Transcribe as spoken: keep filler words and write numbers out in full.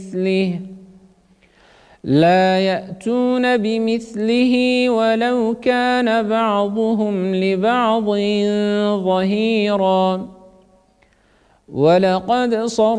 بمثله لا يأتون بمثله ولو كان بعضهم لبعض ظهيرا ولقد صرفنا